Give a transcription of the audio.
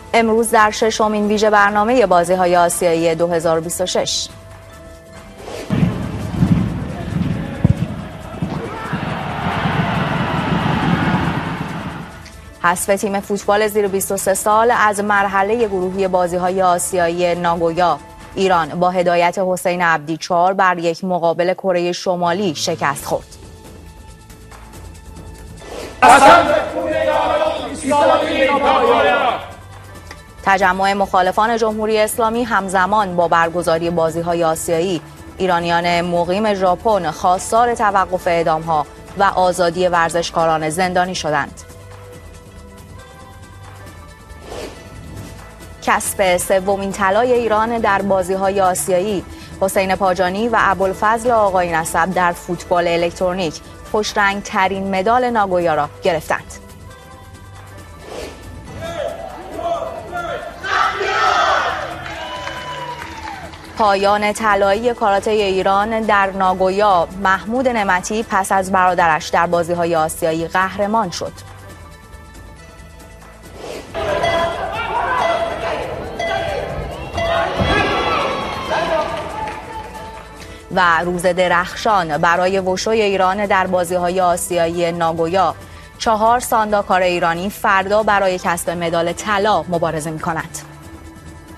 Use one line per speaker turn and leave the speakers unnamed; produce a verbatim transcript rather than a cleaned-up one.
امروز در ششمین ویژه برنامه بازی‌های آسیایی دو هزار و بیست و شش حذف تیم فوتبال زیر بیست و سه سال از مرحله گروهی بازی‌های آسیایی ناگویا، ایران با هدایت حسین عبدی چهار بر یک مقابل کره شمالی شکست خورد. تجمع مخالفان جمهوری اسلامی همزمان با برگزاری بازی‌های آسیایی، ایرانیان مقیم ژاپن خواستار توقف اعدام‌ها و آزادی ورزشکاران زندانی شدند. کسب سومین طلای ایران در بازی‌های آسیایی، حسین پاجانی و ابوالفضل آقای نسب در فوتبال الکترونیک خوشرنگ ترین مدال ناگویا را گرفتند. پایان طلایی کاراته ایران در ناگویا، محمود نعمتی پس از برادرش در بازی‌های آسیایی قهرمان شد. و روز درخشان برای وشوی ایران در بازی‌های آسیایی ناگویا، چهار سانداکار ایرانی فردا برای کسب مدال طلا مبارزه می‌کنند.